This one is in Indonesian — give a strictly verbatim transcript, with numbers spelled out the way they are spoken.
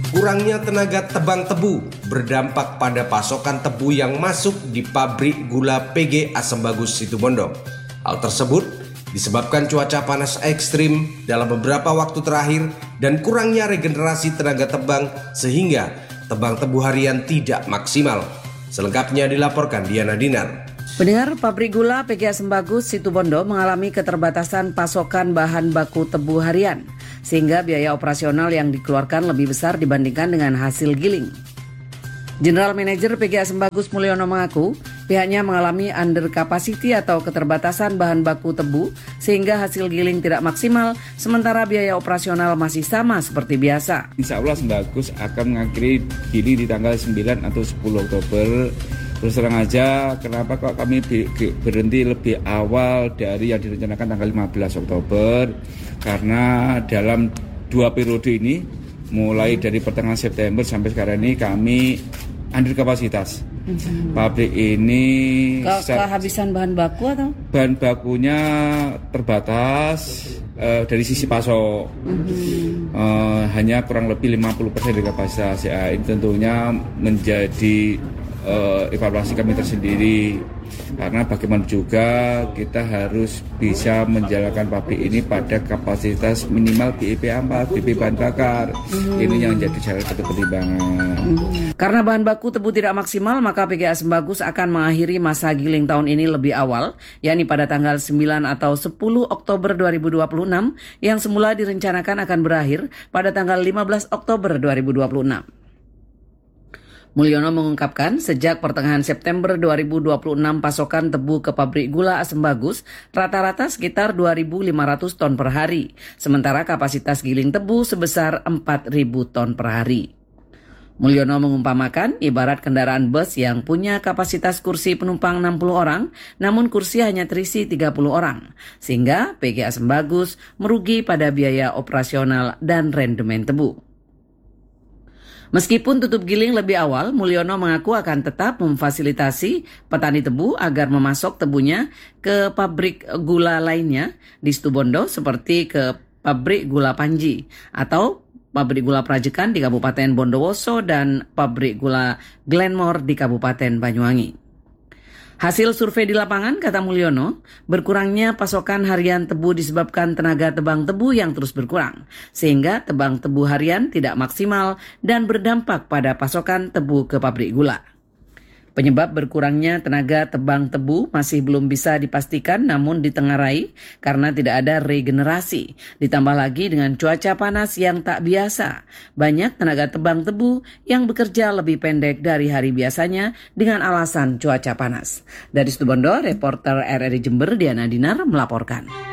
Kurangnya tenaga tebang tebu berdampak pada pasokan tebu yang masuk di pabrik gula P G Asam Bagus Situbondo. Hal tersebut disebabkan cuaca panas ekstrim dalam beberapa waktu terakhir dan kurangnya regenerasi tenaga tebang sehingga tebang tebu harian tidak maksimal. Selengkapnya dilaporkan Diana Dinar. Pendengar, pabrik gula P G Asam Bagus Situbondo mengalami keterbatasan pasokan bahan baku tebu harian, sehingga biaya operasional yang dikeluarkan lebih besar dibandingkan dengan hasil giling. General Manager P G Asam Bagus Mulyono mengaku pihaknya mengalami under capacity atau keterbatasan bahan baku tebu sehingga hasil giling tidak maksimal, sementara biaya operasional masih sama seperti biasa. Insya Allah Asam Bagus akan mengakhiri giling di tanggal sembilan atau sepuluh Oktober. Terus terang aja, kenapa kok kami berhenti lebih awal dari yang direncanakan tanggal lima belas Oktober? Karena dalam dua periode ini, mulai dari pertengahan September sampai sekarang ini kami under kapasitas. Mm-hmm. Pabrik ini Ke- kehabisan bahan baku atau? Bahan bakunya terbatas uh, dari sisi pasok. Mm-hmm. uh, hanya kurang lebih lima puluh persen dari kapasitas. Ya, ini tentunya menjadi Uh, evaluasi kami tersendiri, karena bagaimana juga kita harus bisa menjalankan pabrik ini pada kapasitas minimal B I P empat, B I P bahan bakar. Hmm. Ini yang jadi salah satu pertimbangan. Hmm. Karena bahan baku tebu tidak maksimal, maka P G Asam Bagus akan mengakhiri masa giling tahun ini lebih awal, yakni pada tanggal sembilan atau sepuluh Oktober dua ribu dua puluh enam, yang semula direncanakan akan berakhir pada tanggal lima belas Oktober dua ribu dua puluh enam. Mulyono mengungkapkan sejak pertengahan September dua ribu dua puluh enam pasokan tebu ke pabrik gula Asam Bagus rata-rata sekitar dua ribu lima ratus ton per hari, sementara kapasitas giling tebu sebesar empat ribu ton per hari. Mulyono mengumpamakan ibarat kendaraan bus yang punya kapasitas kursi penumpang enam puluh orang, namun kursi hanya terisi tiga puluh orang, sehingga P G Asam Bagus merugi pada biaya operasional dan rendemen tebu. Meskipun tutup giling lebih awal, Mulyono mengaku akan tetap memfasilitasi petani tebu agar memasok tebunya ke pabrik gula lainnya di Situbondo seperti ke pabrik gula Panji atau pabrik gula Prajekan di Kabupaten Bondowoso dan pabrik gula Glenmore di Kabupaten Banyuwangi. Hasil survei di lapangan, kata Mulyono, berkurangnya pasokan harian tebu disebabkan tenaga tebang tebu yang terus berkurang, sehingga tebang tebu harian tidak maksimal dan berdampak pada pasokan tebu ke pabrik gula. Penyebab berkurangnya tenaga tebang tebu masih belum bisa dipastikan, namun ditengarai karena tidak ada regenerasi. Ditambah lagi dengan cuaca panas yang tak biasa. Banyak tenaga tebang tebu yang bekerja lebih pendek dari hari biasanya dengan alasan cuaca panas. Dari Situbondo, reporter R R I Jember Diana Dinar melaporkan.